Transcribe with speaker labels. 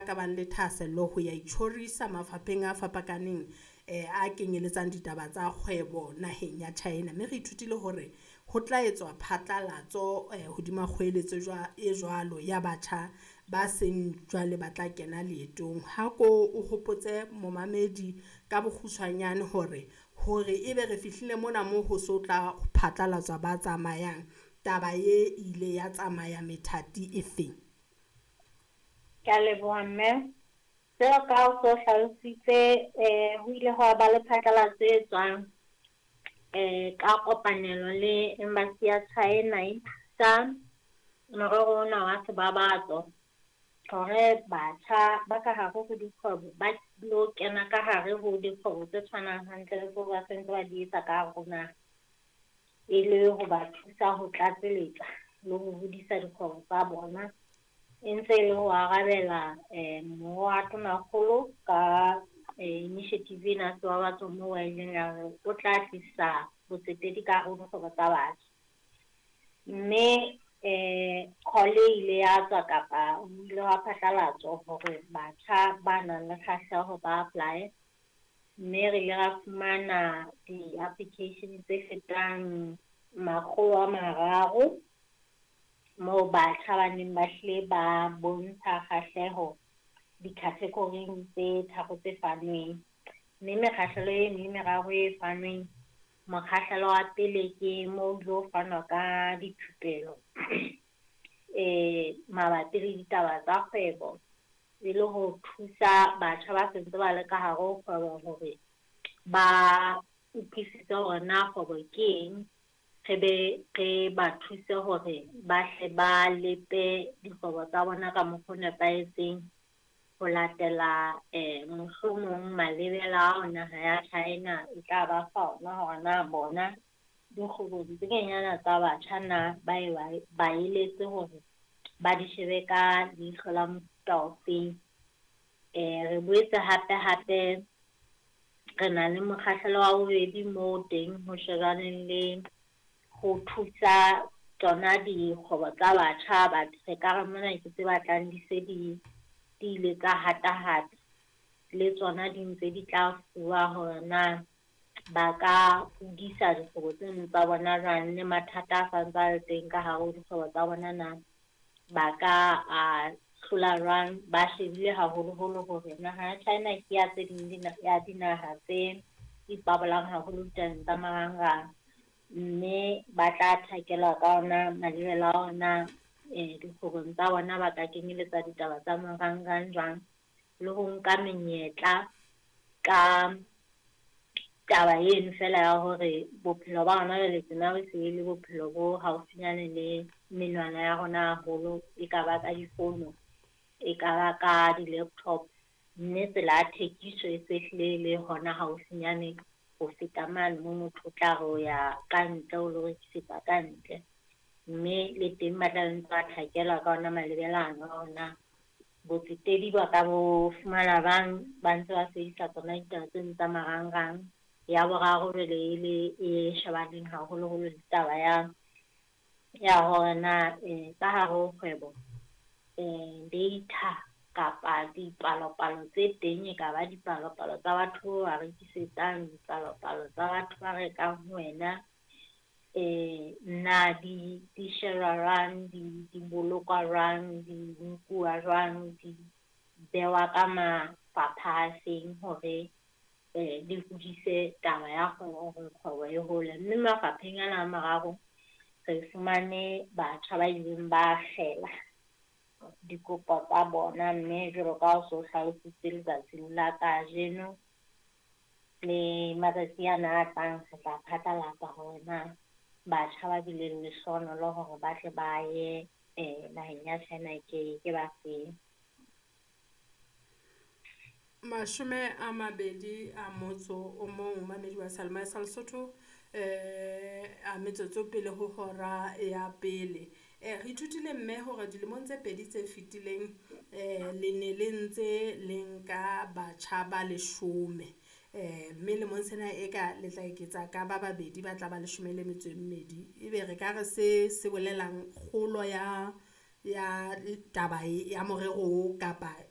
Speaker 1: ka bang le thahasello ho ya itjhorisa mafapheng a fapakaneng a kenyeletsang ditaba tsa kgwebo naheng ya China, mme re ithutile hore ho tla etswa phatlalatso hodima kgoeletso e jwalo ya batjha ba seng jwale ba tla kena leetong. Ha ko o hopotse momamedi ka bokgutshwanyane hore ebe re fihlile mona moo ho so tla phatlalatswa ba tsamayang, taba ye ile ya tsamaya methati e feng?
Speaker 2: Ka leboha mme. Jwalo ka o so hlalositse ho ile ho ba le phatlalatso e tswang ka kopanelo le embassy ya China sa morero ona wa sebabatso hore batjha ba ka hare ho dikgwebo ba lo kena ka hare ho dikgwebo tse tshwanang hantle le tseo ba sentse ba di etsa ka hare ho naha, e le ho ba thusa ho tlatseletsa le ho hodisa dikgwebo tsa bona, e ntse e le ho arabela moruo wa Tonakgolo ka initiative ena sebabatso moo a ileng a re o tla tlisa botsetedi ka hare ho dikgwebo tsa batjha. Mme call ile ya tswa kapa o ile wa phatlalatswa hore batjha ba nang le kgahleho ba apply, mme re ile ra fumana di-application tse fetang 300 moo batjha ba neng ba hlile ba bontsha kgahleho di-category tse tharo tse fanweng. Mme mekgahlelo e meraro e fanweng, mokgahlelo wa pele ke moo ho fanwa ka dithupelo mabapi le ditaba tsa kgwebo, e le ho thusa batjha ba sentse ba le ka hare ho kgwebo hore ba utlwisise hore na kgwebo ke eng, re ba thuse hore ba hle ba lepe dikgwebo tsa bona ka mokgwa o nepahetseng, ho latela mohlomong malebela ao naha ya China e tla ba fa ona hore na bona dikgwebo tse kenyana tsa batjha na ba eletse hore ba di shebe ka leihlo la mofuta ofeng. Re boetse hape re na le mokgahlelo wa bobedi moo teng ho shebaneng le ho thusa tsona dikgwebo tsa batjha. Re ka re mona ke tse batlang di se di ile tsa hatahata, le tsona di ntse di tla fuwa hore na ba ka hodisa dikgwebo tseno tsa bona jwang, le mathata a santse a le teng ka hare ho dikgwebo tsa bona na ba ka a hlola jwang. Ba shebile haholoholo hore naha ya China ke ya tse ding ya dinaha tse ipabolang haholo ditabeng tsa marangrang, mme ba tla thakelwa ka ona malebela a ona dikgwebong tsa bona ba ka kenyeletsa ditaba tsa marangrang jwang, le ho nka menyetla ka taba eno fela ya hore bophelo ba hona jwale tjena bo se le bophelo bo haufinyane le menwana ya rona haholo, e ka ba ka difounu, e ka ba ka di-laptop, mme tsela ya thekiso e se hlile le hona haufinyane ho feta mane moo motho o tla re ya ka ntle o lo rekisetsa ka ntle. Mme le teng ba tla ntse ba thakelwa ka ona malebelano a ona botsetedi ba ka bo fumana ba ntse ba sebedisa tsona ditaba tseno tsa marangrang. Ya boraro jwale e le e shebaneng haholoholo le taba ya hore na ka hare ho kgwebo data kapa dipalopalo tse teng, e ka ba dipalopalo tsa batho ba rekisetsang, dipalopalo tsa batho ba rekang ho wena, na di share-wa jwang, di bolokwa jwang, di nkuwa jwang, di bewa ka mafapha a feng hore di hodise taba ya kgwebo hore kgwebo e hole. Mme mafapheng ana a mararo re fumane batjha ba ileng ba kgela dikopo tsa bona, mme jwalo ka o so hlalositse letsatsing la kajeno le matsatsi ana a tlang, re tla phatlalatsa hore na batjha ba bileng lehlohonolo hore ba tle ba ye naheng ya China ke ba feng.
Speaker 1: 21 mamedi wa Salma sa Lesotho a metsotso pele ho hora ya pele. Re ithutile mme hore dilemong tse pedi tse fetileng le ne le ntse le nka batjha ba 10, mme lemong sena e ka le tla eketsa ka ba babedi ba tla ba 12. Ebe re ka re se bolelang kgolo ya taba ya morero kapa